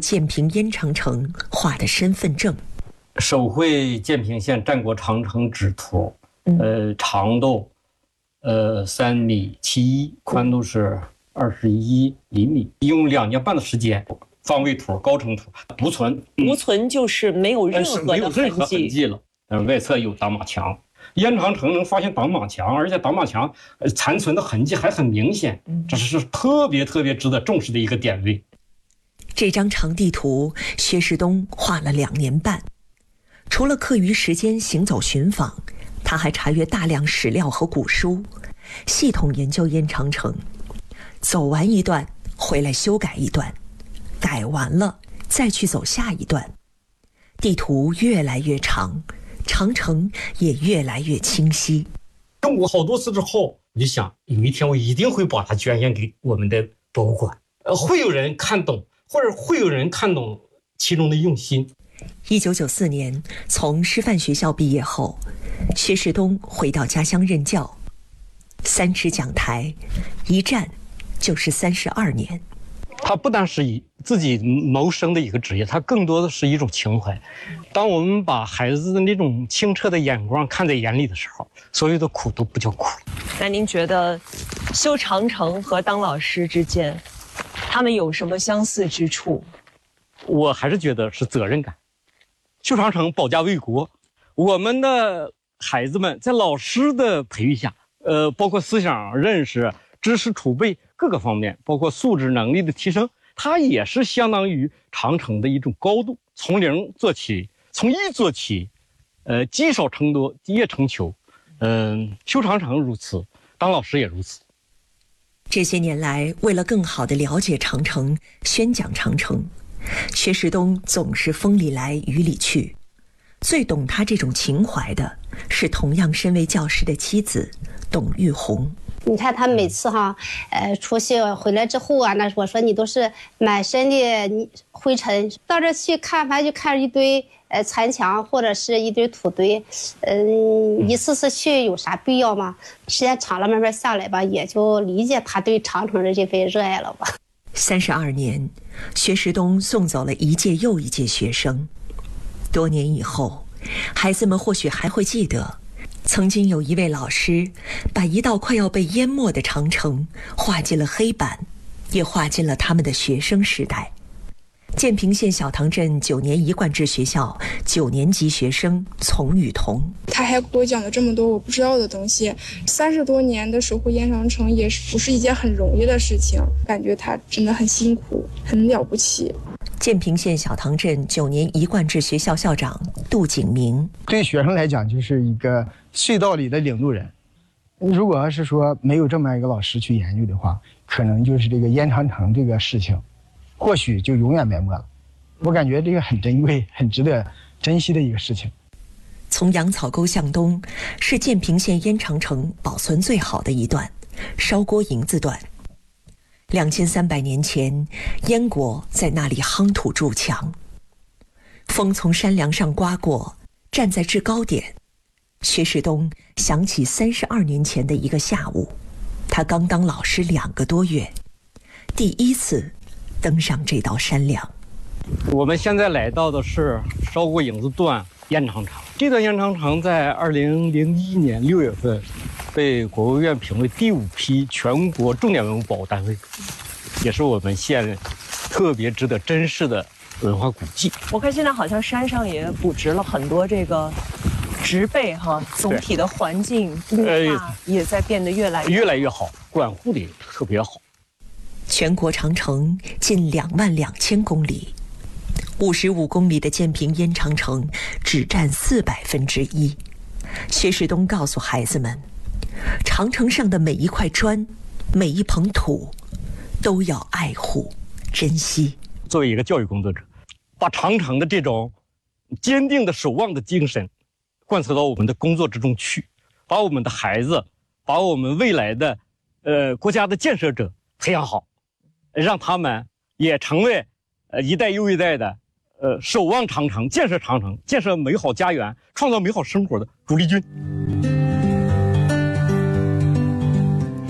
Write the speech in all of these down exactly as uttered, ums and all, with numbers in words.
建平燕长城画的身份证。 手绘建平县战国长城纸图，呃，长度呃三米七一，宽度是二十一厘米，用两年半的时间，方位图、高程图无存， 无存就是没有任何的没有任何痕迹了。呃，外侧有挡马墙，燕长城能发现挡马墙，而且挡马墙呃残存的痕迹还很明显，这是特别特别值得重视的一个点位。 这张长地图，薛世东画了两年半。除了课余时间行走寻访，他还查阅大量史料和古书，系统研究燕长城。走完一段，回来修改一段，改完了再去走下一段。地图越来越长，长城也越来越清晰。 用过好多次之后，我就想有一天我一定会把它捐献给我们的博物馆，呃，会有人看懂，或者会有人看懂其中的用心。 一九九四年，从师范学校毕业后，薛世东回到家乡任教。三尺讲台，一站就是三十二年。 它不单是以自己谋生的一个职业，它更多的是一种情怀。当我们把孩子的那种清澈的眼光看在眼里的时候，所有的苦都不叫苦。 那您觉得，修长城和当老师之间，他们有什么相似之处？ 我还是觉得是责任感。修长城保家卫国，我们的孩子们在老师的培育下，呃，包括思想认识、知识储备各个方面，包括素质能力的提升，它也是相当于长城的一种高度。从零做起，从一做起，呃，积少成多，积业成裘。嗯、呃，修长城如此，当老师也如此。 这些年来，为了更好地了解长城、宣讲长城，薛世东总是风里来雨里去。最懂他这种情怀的是同样身为教师的妻子董玉红。 你看他每次哈，呃，出去回来之后啊，那我说你都是满身的灰尘，到这去看，反正就看一堆呃残墙或者是一堆土堆，嗯，一次次去有啥必要吗？时间长了，慢慢下来吧，也就理解他对长城的这份热爱了吧。 三十二年，薛世东送走了一届又一届学生。多年以后，孩子们或许还会记得，曾经有一位老师把一道快要被淹没的长城画进了黑板，也画进了他们的学生时代。建平县小塘镇九年一贯制学校九年级学生丛雨桐， 他还给我讲了这么多我不知道的东西。三十多年的守护燕长城也不是一件很容易的事情，感觉他真的很辛苦，很了不起。 建平县小塘镇九年一贯制学校校长杜景明， 对学生来讲就是一个隧道里的领路人。如果要是说没有这么一个老师去研究的话，可能就是这个燕长城这个事情或许就永远埋没了。我感觉这个很珍贵，很值得珍惜的一个事情。 从杨草沟向东是建平县燕长城保存最好的一段烧锅营子段。两千三百年前，燕国在那里夯土筑墙。风从山梁上刮过，站在制高点，薛世东想起三十二年前的一个下午，他刚当老师两个多月，第一次登上这道山梁。 我们现在来到的是烧锅营子段燕长城。这段燕长城在二零零一年六月份被国务院评为第五批全国重点文物保护单位，也是我们县特别值得珍视的文化古迹。 我看现在好像山上也布置了很多这个植被哈，总体的环境绿化也在变得越来越越来越好，管护的也特别好。 全国长城近两万两千公里，五十五公里的建平燕长城只占四百分之一。薛世东告诉孩子们，长城上的每一块砖，每一捧土，都要爱护、珍惜。 作为一个教育工作者，把长城的这种坚定的守望的精神贯彻到我们的工作之中去，把我们的孩子，把我们未来的呃国家的建设者培养好，让他们也成为呃一代又一代的呃守望长城、建设长城、建设美好家园、创造美好生活的主力军。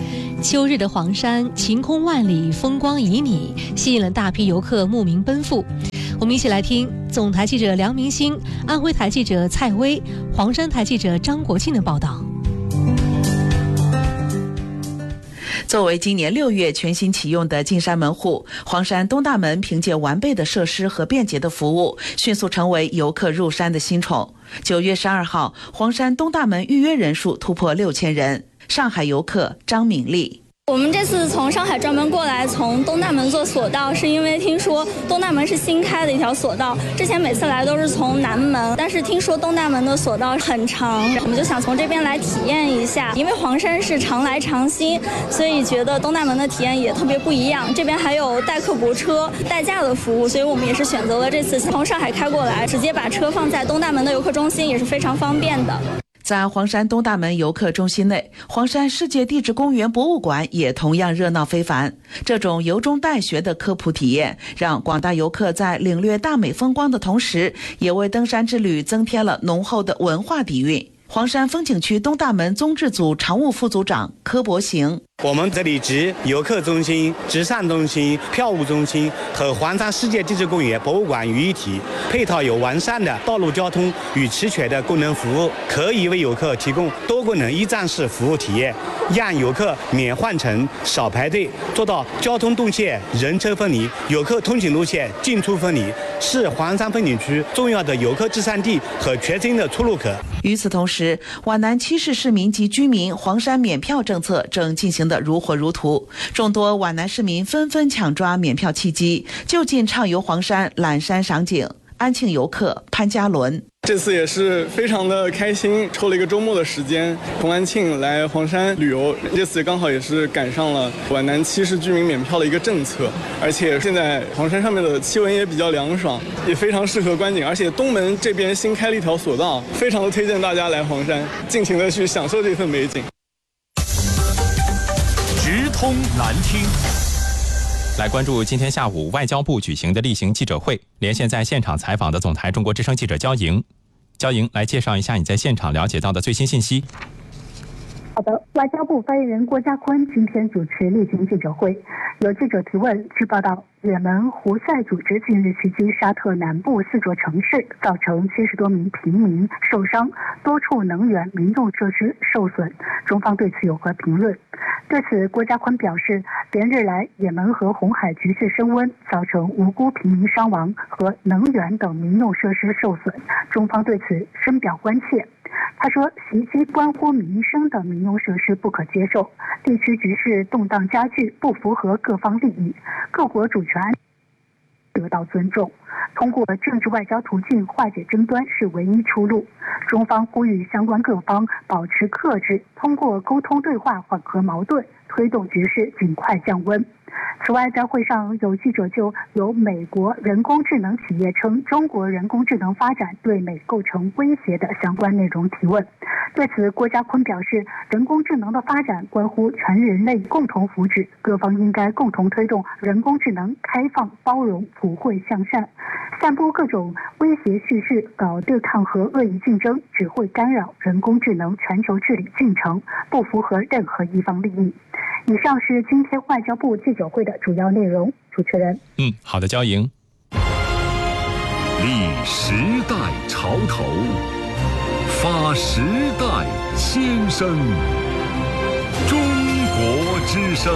秋日的黄山，晴空万里，风光旖旎，吸引了大批游客慕名奔赴。我们一起来听总台记者梁明星、安徽台记者蔡薇、黄山台记者张国庆的报道。 作为今年六月全新启用的进山门户，黄山东大门凭借完备的设施和便捷的服务，迅速成为游客入山的新宠。九月十二号，黄山东大门预约人数突破六千人。上海游客张敏丽。 我们这次从上海专门过来，从东大门坐索道，是因为听说东大门是新开的一条索道，之前每次来都是从南门，但是听说东大门的索道很长，我们就想从这边来体验一下。因为黄山是常来常新，所以觉得东大门的体验也特别不一样。这边还有代客泊车、代驾的服务，所以我们也是选择了这次从上海开过来，直接把车放在东大门的游客中心，也是非常方便的。 在黄山东大门游客中心内，黄山世界地质公园博物馆也同样热闹非凡。这种由中带学的科普体验，让广大游客在领略大美风光的同时，也为登山之旅增添了浓厚的文化底蕴。黄山风景区东大门综治组常务副组长柯博行。 我们这里集游客中心、直上中心、票务中心和黄山世界地质公园博物馆于一体，配套有完善的道路交通与齐全的功能服务，可以为游客提供多功能一站式服务体验，让游客免换乘、少排队，做到交通动线人车分离，游客通勤路线进出分离，是黄山风景区重要的游客至善地和全新的出入口。 与此同时，皖南七市市民及居民黄山免票政策正进行得如火如荼，众多皖南市民纷纷抢抓免票契机，就近畅游黄山览山赏景。安庆游客潘家伦。 这次也是非常的开心，抽了一个周末的时间从安庆来黄山旅游，这次刚好也是赶上了皖南七市居民免票的一个政策，而且现在黄山上面的气温也比较凉爽，也非常适合观景，而且东门这边新开了一条索道，非常的推荐大家来黄山尽情的去享受这份美景。 直通南听。来关注今天下午外交部举行的例行记者会，连线在现场采访的总台中国之声记者焦莹。焦莹，来介绍一下你在现场了解到的最新信息。 好的，外交部发言人郭家坤今天主持例行记者会，有记者提问，据报道，也门胡塞组织近日袭击沙特南部四座城市，造成七十多名平民受伤，多处能源、民用设施受损，中方对此有何评论？对此，郭家坤表示，连日来也门和红海局势升温，造成无辜平民伤亡和能源等民用设施受损，中方对此深表关切。他说，袭击关乎民生的民用设施不可接受，地区局势动荡加剧，不符合各方利益，各国主权得到尊重，通过政治外交途径化解争端是唯一出路。中方呼吁相关各方保持克制，通过沟通对话缓和矛盾，推动局势尽快降温。此外，在会上有记者就有美国人工智能企业称中国人工智能发展对美构成威胁的相关内容提问。对此，郭家坤表示，人工智能的发展关乎全人类共同福祉，各方应该共同推动人工智能开放、包容、普惠向善。散布各种威胁叙事、搞对抗和恶意竞争，只会干扰人工智能全球治理进程，不符合任何一方利益。以上是今天外交部记者会的主要内容。主持人， 嗯，好的，焦莹。 立时代潮头，发时代先声，中国之声。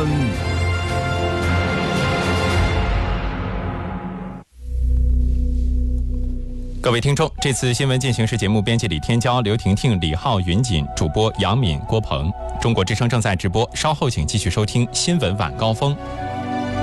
各位听众，这次新闻进行时节目编辑李天骄、刘婷婷、李浩、云锦，主播杨敏、郭鹏。中国之声正在直播，稍后请继续收听新闻晚高峰。